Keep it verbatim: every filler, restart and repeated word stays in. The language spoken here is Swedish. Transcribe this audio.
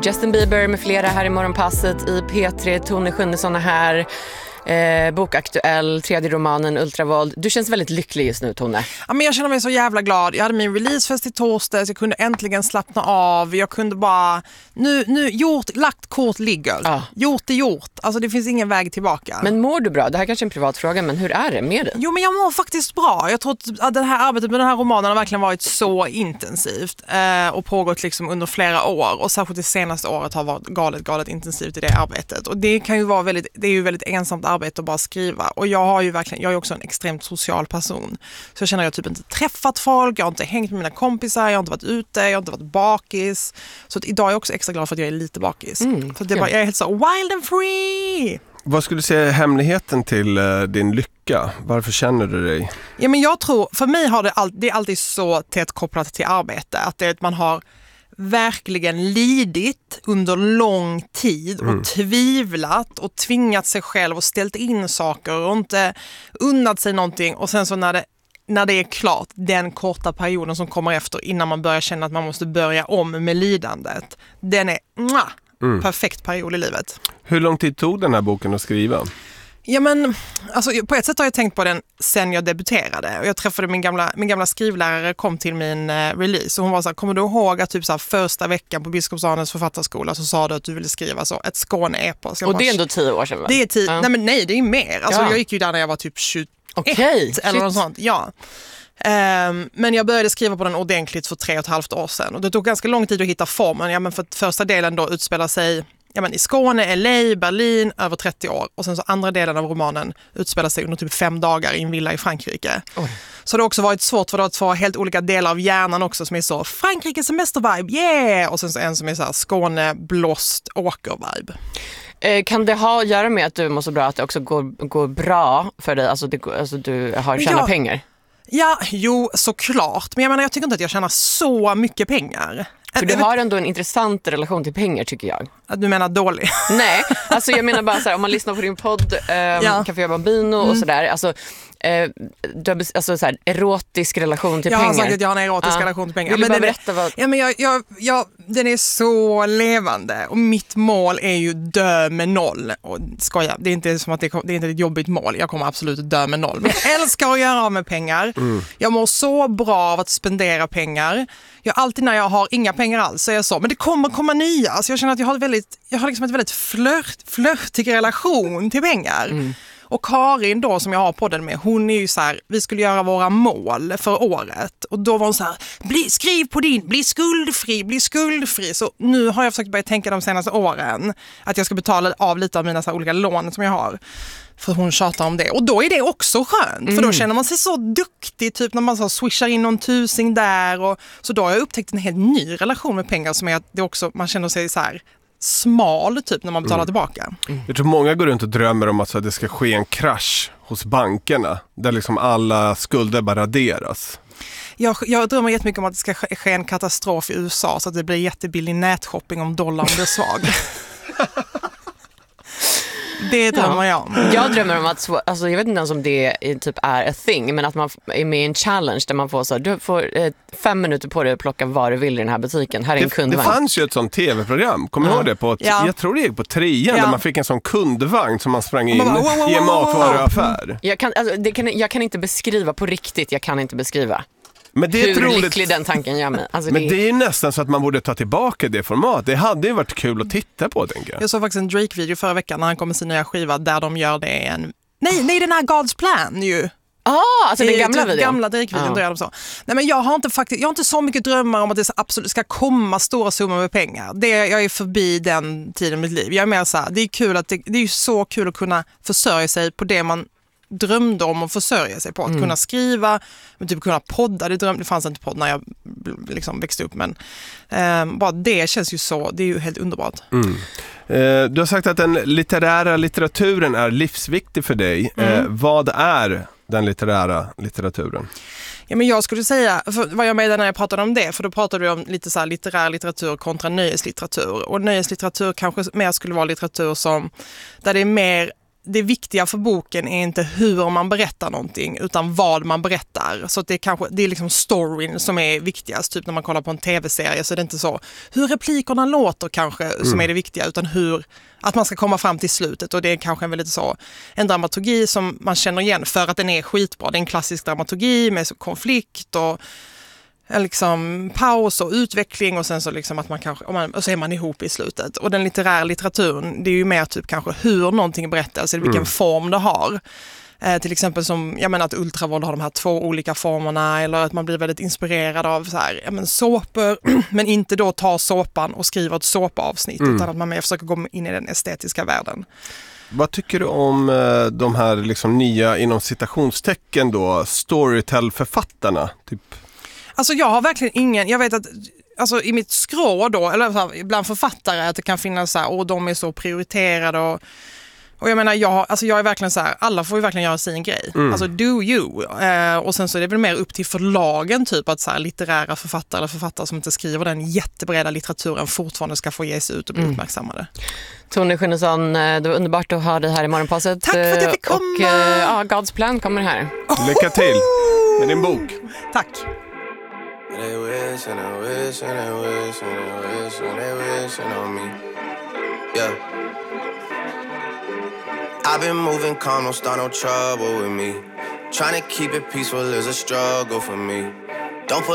Justin Bieber med flera här i Morgonpasset i P tre. Tone Schunnesson är här. Eh, bokaktuell, tredje romanen Ultravåld. Du känns väldigt lycklig just nu, Tone. Ja, men jag känner mig så jävla glad. Jag hade min releasefest i torsdags. Jag kunde äntligen slappna av. Jag kunde bara nu, nu gjort, lagt kort ligger. Ja. Gjort är gjort. Alltså det finns ingen väg tillbaka. Men mår du bra? Det här kanske är en privat fråga, men hur är det med dig? Jo, men jag mår faktiskt bra. Jag tror att det här arbetet med den här romanen har verkligen varit så intensivt eh, och pågått liksom under flera år. Och särskilt det senaste året har varit galet, galet intensivt i det arbetet. Och det kan ju vara väldigt, det är ju väldigt ensamt arbete att bara skriva. Och jag har ju verkligen, jag är också en extremt social person. Så jag känner att jag typ inte träffat folk, jag har inte hängt med mina kompisar, jag har inte varit ute, jag har inte varit bakis. Så att idag är jag också extra glad för att jag är lite bakis. Mm, för det bara, jag är helt så wild and free! Vad skulle du säga är hemligheten till uh, din lycka? Varför känner du dig? Ja, men jag tror, för mig har det, all, det är alltid så tätt kopplat till arbete. Att det är att man har verkligen lidit under lång tid och mm. tvivlat och tvingat sig själv och ställt in saker och inte unnat sig någonting. Och sen så när det, när det är klart, den korta perioden som kommer efter innan man börjar känna att man måste börja om med lidandet, den är mwah, mm. perfekt period i livet. Hur lång tid tog den här boken att skriva? Ja, men alltså, på ett sätt har jag tänkt på den sen jag debuterade. Och jag träffade min gamla, min gamla skrivlärare, kom till min uh, release. Och hon var så här, kommer du ihåg att typ så här, första veckan på Biskopsarnes författarskola så sa du att du ville skriva så ett Skåne-epos. Och bara, det är ändå tio år sedan, va? Det är tio, ja. nej, men nej, det är mer. Alltså, ja. Jag gick ju där när jag var typ tjugoett okay, eller något sånt. Ja. Um, men jag började skriva på den ordentligt för tre och ett halvt år sedan. Och det tog ganska lång tid att hitta formen. Ja, men för att första delen då utspelar sig ja, men i Skåne, L A, Berlin, över trettio år. Och sen så andra delen av romanen utspelar sig under typ fem dagar i en villa i Frankrike. Oj. Så det har också varit svårt för det att få helt olika delar av hjärnan också som är så Frankrike semestervibe, yeah! Och sen så en som är så här Skåne, blåst, åker-vibe. Eh, kan det ha att göra med att du mår så bra att det också går, går bra för dig? Alltså, det, alltså du har tjänat ja. pengar? Ja, jo, såklart. Men jag menar, jag tycker inte att jag tjänar så mycket pengar. För du har ändå en intressant relation till pengar, tycker jag. Du menar dålig? Nej, alltså jag menar bara så här, om man lyssnar på din podd eh, ja. Café Bambino och mm. sådär, alltså, eh, du har alltså så här, erotisk relation till jag pengar. Jag har sagt att jag har en erotisk ja. relation till pengar. Vill du men bara den, berätta vad... Ja, men jag, jag, jag, den är så levande och mitt mål är ju dö med noll. Och skoja, det är inte som att det, det är inte ett jobbigt mål. Jag kommer absolut dö med noll. Men jag älskar att göra av med pengar. Mm. Jag mår så bra av att spendera pengar. Jag alltid när jag har inga pengar alls så är jag så, men det kommer komma nya. Alltså jag känner att jag har, ett väldigt, jag har liksom ett väldigt flört, flörtig relation till pengar. Mm. Och Karin då som jag har podden med, hon är ju så här, vi skulle göra våra mål för året. Och då var hon så här, bli, skriv på din, bli skuldfri, bli skuldfri. Så nu har jag försökt börja tänka de senaste åren att jag ska betala av lite av mina så här olika lån som jag har. För hon tjatar om det. Och då är det också skönt. Mm. För då känner man sig så duktig typ när man så swishar in någon tusing där. Och, så då har jag upptäckt en helt ny relation med pengar som är att det också, man känner sig så här smal typ när man betalar mm. tillbaka. Mm. Jag tror många går runt och drömmer om att så, det ska ske en krasch hos bankerna. Där liksom alla skulder bara raderas. Jag, jag drömmer jättemycket om att det ska ske en katastrof i U S A så att det blir jättebillig nätshopping om dollarn blir svag. Det drömmer jag om. Jag drömmer om att, alltså jag vet inte ens om det är, typ är a thing, men att man är med i en challenge där man får så, du får eh, fem minuter på dig att plocka vad du vill i den här butiken. Här är det, en kundvagn. Det fanns ju ett sånt tv-program, kommer du ja. ihåg det? På, ja. Jag tror det gick på trean ja. där man fick en sån kundvagn som man sprang in bara, wow, wow, wow, i en matvaruaffär. Jag kan, alltså, det kan, jag kan inte beskriva på riktigt, jag kan inte beskriva. Men det är hur roligt. lycklig den tanken gör mig. Alltså men det... det är ju nästan så att man borde ta tillbaka det format. Det hade ju varit kul att titta på, tänker jag. Jag såg faktiskt en Drake-video förra veckan när han kom med sin nya skiva där de gör det en... Nej, nej, den här God's Plan ju. Ah, alltså den gamla videon. Gamla Drake-videon, ah. de så. Nej, men jag har inte faktiskt, jag har inte så mycket drömmar om att det absolut ska komma stora summor med pengar. Det, jag är förbi den tiden i mitt liv. Jag är mer så här, det är kul att det, det är ju så kul att kunna försörja sig på det man drömde om att försörja sig på. Att mm. kunna skriva, men typ kunna podda. Det, drömde, det fanns inte podd när jag liksom växte upp, men eh, bara det känns ju så, det är ju helt underbart. Mm. Eh, du har sagt att den litterära litteraturen är livsviktig för dig. Mm. Eh, vad är den litterära litteraturen? Ja, men jag skulle säga, för vad jag menar när jag pratade om det, för då pratade du om lite så här litterär litteratur kontra nöjeslitteratur. Och nöjeslitteratur kanske mer skulle vara litteratur som, där det är mer det viktiga för boken är inte hur man berättar någonting utan vad man berättar. Så att det är kanske det är liksom storyn som är viktigast. Typ när man kollar på en tv-serie så är det inte så hur replikerna låter kanske mm. som är det viktiga utan hur att man ska komma fram till slutet och det är kanske en väldigt så en dramaturgi som man känner igen för att den är skitbra. Det är en klassisk dramaturgi med så konflikt och liksom paus och utveckling och sen så liksom att man kanske och så är man ihop i slutet. Och den litterära litteraturen, det är ju mer typ kanske hur någonting berättas, eller vilken mm. form det har. Eh, till exempel som, jag menar att Ultravold har de här två olika formerna eller att man blir väldigt inspirerad av så här, ja men såpor, men inte då ta såpan och skriva ett såpavsnitt mm. utan att man mer försöker gå in i den estetiska världen. Vad tycker du om eh, de här liksom nya inom citationstecken då storytell-författarna typ? Alltså jag har verkligen ingen, jag vet att alltså i mitt skrå då, eller så här, bland författare att det kan finnas så här, och de är så prioriterade och, och jag menar, jag, alltså jag är verkligen så här, alla får ju verkligen göra sin grej. Mm. Alltså do you. Eh, och sen så är det väl mer upp till förlagen typ att så här, litterära författare eller författare som inte skriver den jättebreda litteraturen fortfarande ska få ge sig ut och bli mm. uppmärksammade. Tone Schunnesson, det var underbart att ha dig här i Morgonpasset. Tack för att jag fick komma! Och uh, ja, God's Plan kommer här. Oh! Lycka till med din bok. Tack. They wish and they wish and they wish and they wish and they wishing on me. Yeah. I've been moving calm, don't start no trouble with me. Trying to keep it peaceful is a struggle for me. Don't put